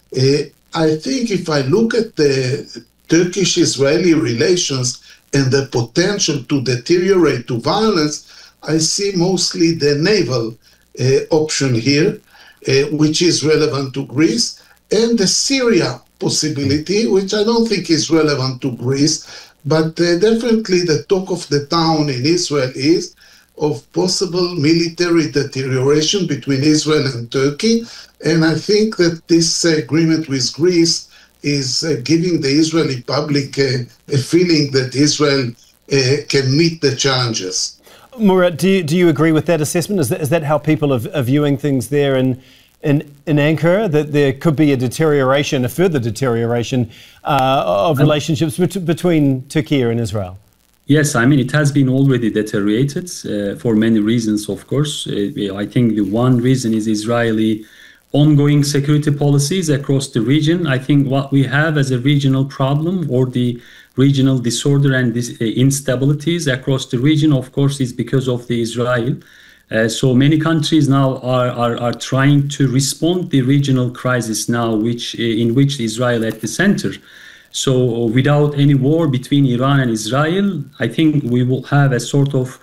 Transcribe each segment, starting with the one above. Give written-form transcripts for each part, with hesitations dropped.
I think if I look at the Turkish-Israeli relations and the potential to deteriorate to violence, I see mostly the naval option here, which is relevant to Greece, and the Syria possibility, which I don't think is relevant to Greece, but definitely the talk of the town in Israel is of possible military deterioration between Israel and Turkey. And I think that this agreement with Greece is giving the Israeli public a feeling that Israel can meet the challenges. Murat, do you agree with that assessment? Is that how people are viewing things there in Ankara, that there could be a further deterioration of relationships between Turkey and Israel? Yes, I mean, it has been already deteriorated for many reasons, of course. I think the one reason is Israeli ongoing security policies across the region. I think what we have as a regional problem, or the regional disorder and instabilities across the region, of course, is because of the Israel. So many countries now are trying to respond to the regional crisis now, in which Israel at the center. So without any war between Iran and Israel, I think we will have a sort of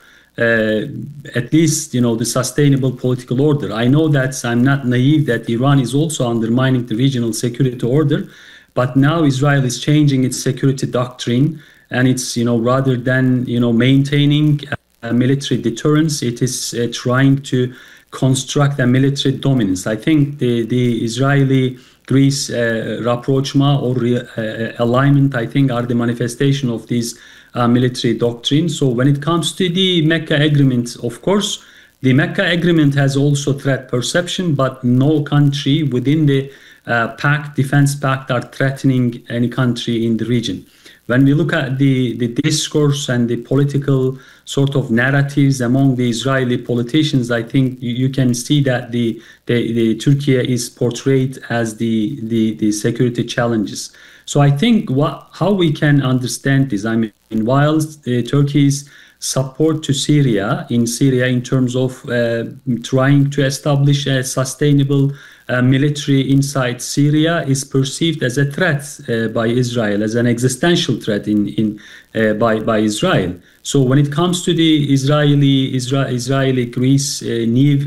at least, the sustainable political order. I know that I'm not naive that Iran is also undermining the regional security order, but now Israel is changing its security doctrine, and it's, rather than, maintaining military deterrence, it is trying to construct a military dominance. I think the Israeli-Greece rapprochement or alignment, I think, are the manifestation of these military doctrine. So when it comes to the Mecca Agreement, of course, the Mecca Agreement has also threat perception, but no country within the defense pact are threatening any country in the region. When we look at the discourse and the political sort of narratives among the Israeli politicians, I think you can see that the Turkey is portrayed as the security challenges. So I think how we can understand this, I mean, whilst Turkey's support to Syria in terms of trying to establish a sustainable military inside Syria is perceived as a threat by Israel, as an existential threat by Israel. So when it comes to the Israeli-Greece new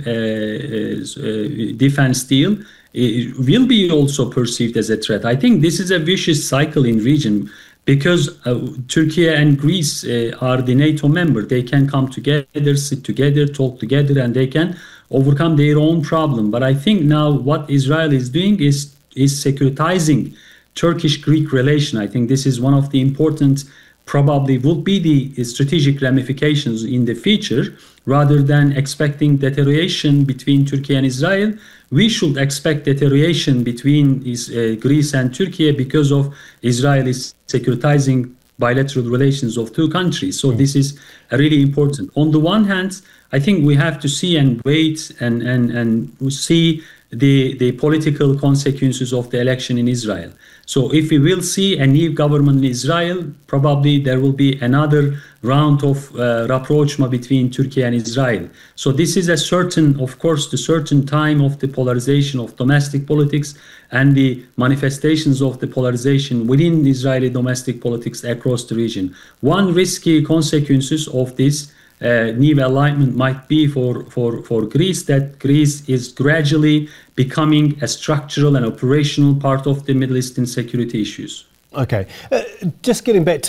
defense deal, it will be also perceived as a threat. I think this is a vicious cycle in region, because Turkey and Greece are the NATO member. They can come together, sit together, talk together, and they can overcome their own problem. But I think now what Israel is doing is securitizing Turkish-Greek relation. I think this is one of the important, probably will be the strategic ramifications in the future. Rather than expecting deterioration between Turkey and Israel, we should expect deterioration between Greece and Turkey because of Israel is securitizing bilateral relations of two countries. So this is really important. On the one hand, I think we have to see and wait and see the political consequences of the election in Israel. So if we will see a new government in Israel, probably there will be another round of rapprochement between Turkey and Israel. So this is the certain time of the polarization of domestic politics and the manifestations of the polarization within Israeli domestic politics across the region. One risky consequences of this new alignment might be for Greece, that Greece is gradually becoming a structural and operational part of the Middle Eastern security issues. Okay. Just getting back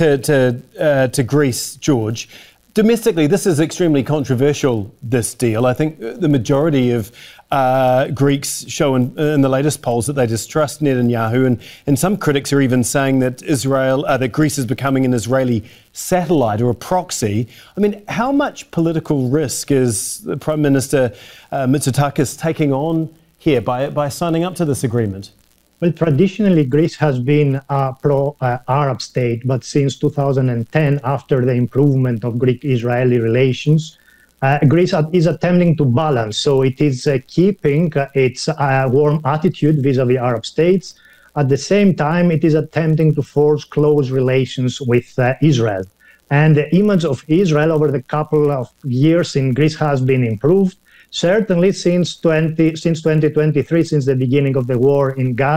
to Greece, George. Domestically, this is extremely controversial, this deal. I think the majority of Greeks show in the latest polls that they distrust Netanyahu, and some critics are even saying that that Greece is becoming an Israeli satellite or a proxy. I mean, how much political risk is the Prime Minister Mitsotakis taking on here by signing up to this agreement? Well, traditionally, Greece has been a pro-Arab state, but since 2010, after the improvement of Greek-Israeli relations, Greece is attempting to balance. So it is keeping its warm attitude vis-à-vis Arab states. At the same time, it is attempting to forge close relations with Israel. And the image of Israel over the couple of years in Greece has been improved. Certainly since 2023, since the beginning of the war in Gaza,